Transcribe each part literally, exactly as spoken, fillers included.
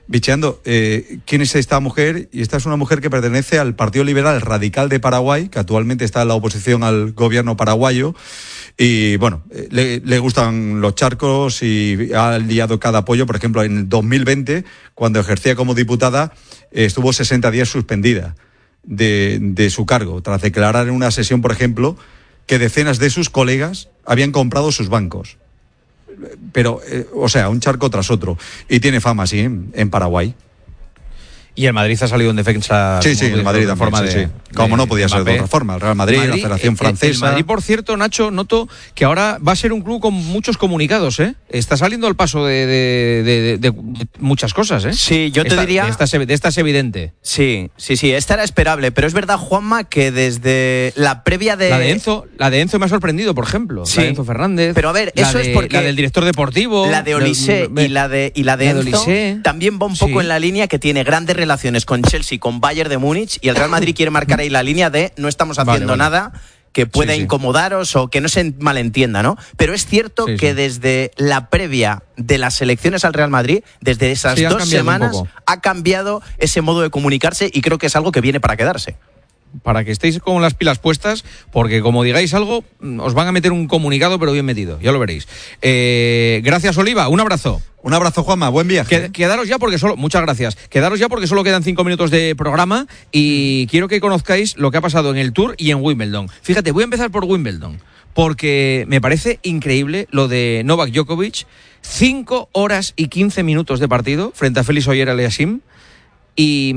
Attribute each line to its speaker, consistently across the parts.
Speaker 1: bicheando eh, quién es esta mujer, y esta es una mujer que pertenece al Partido Liberal Radical de Paraguay, que actualmente está en la oposición al gobierno paraguayo, y bueno, le, le gustan los charcos y ha liado cada apoyo. Por ejemplo, en dos mil veinte, cuando ejercía como diputada, eh, estuvo sesenta días suspendida de, de su cargo, tras declarar en una sesión, por ejemplo, que decenas de sus colegas habían comprado sus bancos. Pero, eh, o sea, un charco tras otro. Y tiene fama, sí, en, en Paraguay.
Speaker 2: Y el Madrid ha salido en defensa.
Speaker 1: Sí, sí, el Madrid de forma de, sí, sí. Como no podía ser de otra forma. El Real Madrid, Madrid la Federación
Speaker 2: el,
Speaker 1: Francesa.
Speaker 2: El Madrid, por cierto, Nacho, noto que ahora va a ser un club con muchos comunicados, ¿eh? Está saliendo al paso de, de, de, de, de muchas cosas, ¿eh?
Speaker 3: Sí, yo te
Speaker 2: esta,
Speaker 3: diría.
Speaker 2: De esta, de esta es evidente.
Speaker 3: Sí, sí, sí, esta era esperable, pero es verdad, Juanma, que desde la previa de.
Speaker 2: La de Enzo, la de Enzo me ha sorprendido, por ejemplo. Sí. La de Enzo Fernández.
Speaker 3: Pero a ver, eso
Speaker 2: de,
Speaker 3: es porque.
Speaker 2: La del director deportivo.
Speaker 3: La de Olise de, y la de, y la de
Speaker 2: la
Speaker 3: Enzo
Speaker 2: de Olise.
Speaker 3: También va un poco sí. en la línea que tiene grandes relaciones con Chelsea, con Bayern de Múnich, y el Real Madrid quiere marcar ahí la línea de no estamos haciendo vale, vale. nada que pueda sí, sí. incomodaros o que no se malentienda, ¿no? Pero es cierto sí, que sí. desde la previa de las elecciones al Real Madrid, desde esas sí, dos semanas, ha cambiado ese modo de comunicarse, y creo que es algo que viene para quedarse.
Speaker 2: Para que estéis con las pilas puestas, porque como digáis algo, os van a meter un comunicado, pero bien metido, ya lo veréis. Eh, gracias, Oliva, un abrazo.
Speaker 1: Un abrazo, Juanma, buen viaje.
Speaker 2: Quedaros ya porque solo, muchas gracias. Quedaros ya porque solo quedan cinco minutos de programa y quiero que conozcáis lo que ha pasado en el Tour y en Wimbledon. Fíjate, voy a empezar por Wimbledon, porque me parece increíble lo de Novak Djokovic. cinco horas y quince minutos de partido frente a Félix Auger-Aliassime. Y,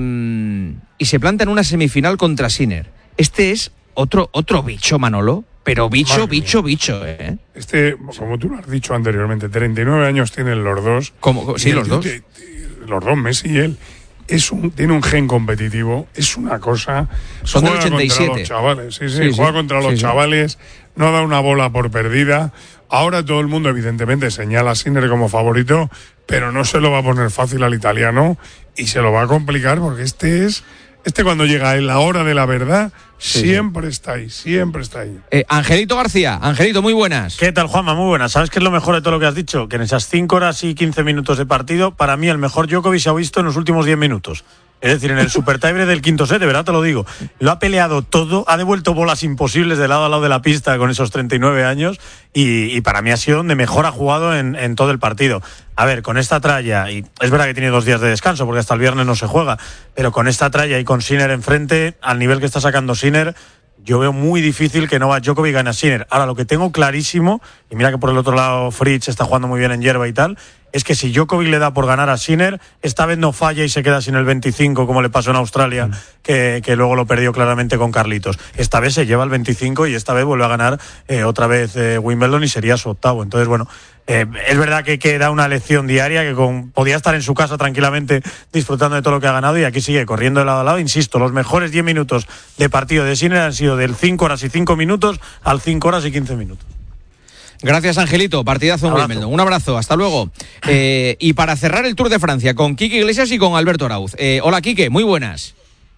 Speaker 2: y se planta en una semifinal contra Sinner. Este es otro, otro bicho, Manolo, pero bicho, Madre bicho, mía. bicho, ¿eh?
Speaker 4: Este, como tú lo has dicho anteriormente, treinta y nueve años tienen los dos.
Speaker 2: ¿Cómo? Sí, los dos.
Speaker 4: De, de, los dos, Messi y él. Es un, tiene un gen competitivo, es una cosa.
Speaker 2: Son del ochenta y siete.
Speaker 4: Contra los chavales, sí, sí,
Speaker 2: sí
Speaker 4: juega
Speaker 2: sí,
Speaker 4: contra los
Speaker 2: sí,
Speaker 4: chavales, no da una bola por perdida. Ahora todo el mundo, evidentemente, señala a Sinner como favorito, pero no se lo va a poner fácil al italiano y se lo va a complicar, porque este es. Este, cuando llega en la hora de la verdad, sí, siempre sí. está ahí, siempre está ahí.
Speaker 2: Eh, Angelito García, Angelito, muy buenas.
Speaker 5: ¿Qué tal, Juanma? Muy buenas. ¿Sabes qué es lo mejor de todo lo que has dicho? Que en esas cinco horas y quince minutos de partido, para mí el mejor Djokovic se ha visto en los últimos diez minutos. Es decir, en el super tiebreak del quinto set, de verdad te lo digo. Lo ha peleado todo, ha devuelto bolas imposibles de lado a lado de la pista con esos treinta y nueve años y, y para mí ha sido donde mejor ha jugado en, en todo el partido. A ver, con esta tralla, y es verdad que tiene dos días de descanso porque hasta el viernes no se juega, pero con esta tralla y con Sinner enfrente, al nivel que está sacando Sinner, yo veo muy difícil que Novak Djokovic gane a Sinner. Ahora, lo que tengo clarísimo, y mira que por el otro lado Fritz está jugando muy bien en hierba y tal, es que si Djokovic le da por ganar a Sinner, esta vez no falla y se queda sin el veinticinco como le pasó en Australia, mm. que, que luego lo perdió claramente con Carlitos. Esta vez se lleva el veinticinco y esta vez vuelve a ganar eh, otra vez eh, Wimbledon y sería su octavo. Entonces, bueno, eh, es verdad que, que da una lección diaria, que con, podía estar en su casa tranquilamente disfrutando de todo lo que ha ganado y aquí sigue corriendo de lado a lado. Insisto, los mejores diez minutos de partido de Sinner han sido del cinco horas y cinco minutos al cinco horas y quince minutos.
Speaker 2: Gracias, Angelito. Partidazo en Wimbledon. Un abrazo. Hasta luego. Eh, y para cerrar el Tour de Francia con Quique Iglesias y con Alberto Arauz. Eh, hola, Quique. Muy buenas.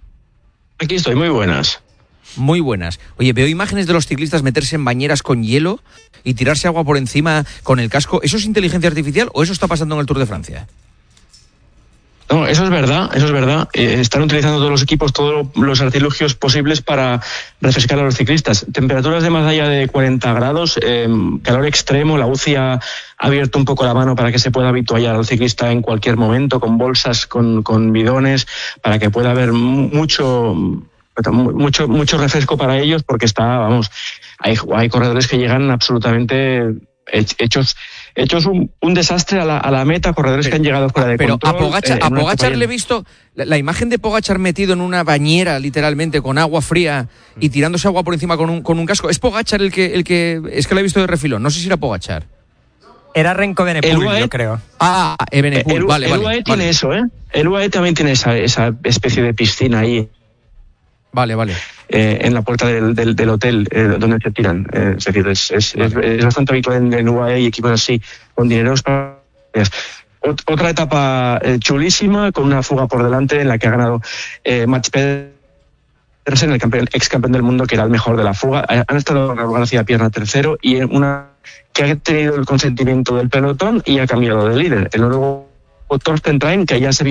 Speaker 6: Aquí estoy. Muy buenas.
Speaker 2: Muy buenas. Oye, veo imágenes de los ciclistas meterse en bañeras con hielo y tirarse agua por encima con el casco. ¿Eso es inteligencia artificial o eso está pasando en el Tour de Francia?
Speaker 6: No, eso es verdad, eso es verdad. Eh, están utilizando todos los equipos, todos los artilugios posibles para refrescar a los ciclistas. Temperaturas de más allá de cuarenta grados, eh, calor extremo, la U C I ha abierto un poco la mano para que se pueda habituallar al ciclista en cualquier momento, con bolsas, con, con bidones, para que pueda haber mucho, mucho, mucho refresco para ellos, porque está, vamos, hay, hay corredores que llegan absolutamente hechos... hechos un, un desastre a la, a la meta, corredores pero, que han llegado fuera de
Speaker 2: pero
Speaker 6: control.
Speaker 2: Pero a Pogačar,
Speaker 6: eh,
Speaker 2: a Pogačar le he visto la, la imagen de Pogačar metido en una bañera, literalmente, con agua fría y tirándose agua por encima con un, con un casco. ¿Es Pogačar el que, el que... Es que lo he visto de refilón, no sé si era Pogačar.
Speaker 7: Era Renko Evenepoel, yo creo.
Speaker 2: Ah, Evenepoel,
Speaker 6: el,
Speaker 2: vale,
Speaker 6: el
Speaker 2: vale.
Speaker 6: U A E
Speaker 2: vale.
Speaker 6: tiene eso, ¿eh? El U A E también tiene esa, esa especie de piscina ahí.
Speaker 2: Vale, vale.
Speaker 6: Eh, en la puerta del, del, del hotel eh, donde se tiran. Eh, es decir, es, es, vale. es, es bastante habitual en, en U A E y equipos así, con dineros para... Ot, otra etapa eh, chulísima, con una fuga por delante en la que ha ganado eh, Mats Pedersen, el campeón, ex campeón del mundo, que era el mejor de la fuga. Han estado Raúl García Pierna tercero y una que ha tenido el consentimiento del pelotón y ha cambiado de líder. El noruego Torsten Train, que ya se